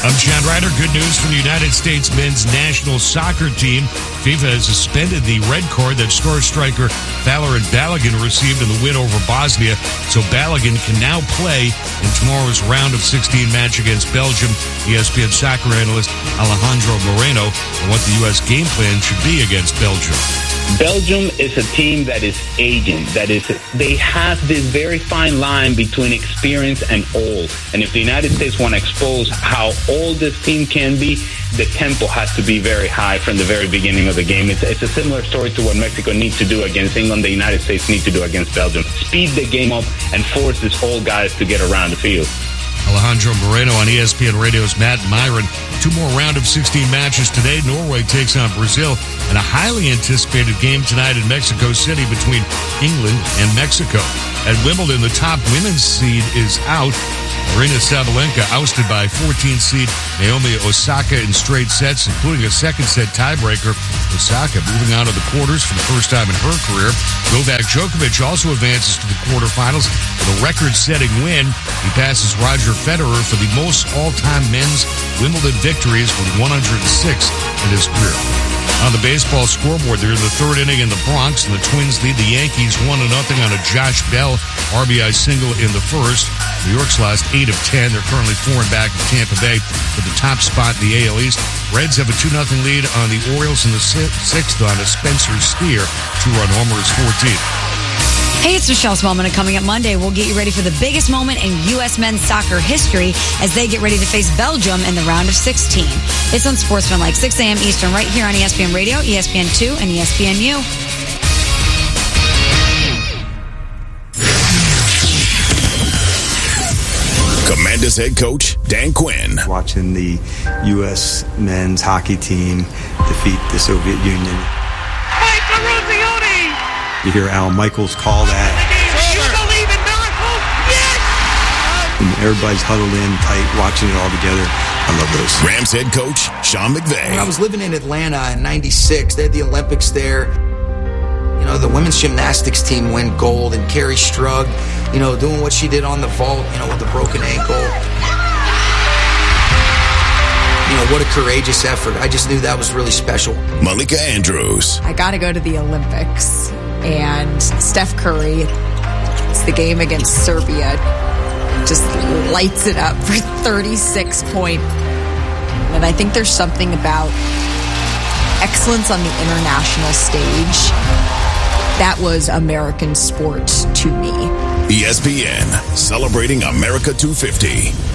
I'm John Ryder. Good news for the United States men's national soccer team. FIFA has suspended the red card that star striker Valerian Balogun received in the win over Bosnia. So Balogun can now play in tomorrow's round of 16 match against Belgium. ESPN soccer analyst Alejandro Moreno on what the U.S. game plan should be against Belgium. Belgium is a team that is aging. They have this very fine line between experience and old. And if the United States want to expose how old this team can be, the tempo has to be very high from the very beginning of the game. It's a similar story to what Mexico needs to do against England, the United States need to do against Belgium. Speed the game up and force these old guys to get around the field. Alejandro Moreno on ESPN Radio's Matt Myron. 2 more round of 16 matches today. Norway takes on Brazil, and a highly anticipated game tonight in Mexico City between England and Mexico. At Wimbledon, the top women's seed is out. Aryna Sabalenka ousted by 14 seed Naomi Osaka in straight sets, including a second-set tiebreaker. Osaka moving on to the quarters for the first time in her career. Novak Djokovic also advances to the quarterfinals with a record-setting win. He passes Roger Federer for the most all-time men's Wimbledon victories with 106 in his career. On the baseball scoreboard, they're in the third inning in the Bronx, and the Twins lead the Yankees 1-0 on a Josh Bell RBI single in the first. New York's lost 8 of 10. They're currently 4 back of Tampa Bay for the top spot in the AL East. Reds have a 2-0 lead on the Orioles in the sixth on a Spencer Steer 2-run homer is 14th. Hey, it's Michelle Smallman, and coming up Monday, we'll get you ready for the biggest moment in U.S. men's soccer history as they get ready to face Belgium in the round of 16. It's on Sportsmanlike, 6 a.m. Eastern, right here on ESPN Radio, ESPN2, and ESPNU. Commanders head coach Dan Quinn. Watching the U.S. men's hockey team defeat the Soviet Union. You hear Al Michaels call that. You believe in miracles? Yes! And everybody's huddled in tight, watching it all together. I love those. Rams head coach Sean McVay. When I was living in Atlanta in '96, they had the Olympics there. You know, the women's gymnastics team win gold, and Carrie Strug, you know, doing what she did on the vault, you know, with the broken ankle. You know, what a courageous effort. I just knew that was really special. Malika Andrews. I got to go to the Olympics. And Steph Curry, it's the game against Serbia, just lights it up for 36 points. And I think there's something about excellence on the international stage. That was American sports to me. ESPN, celebrating America 250.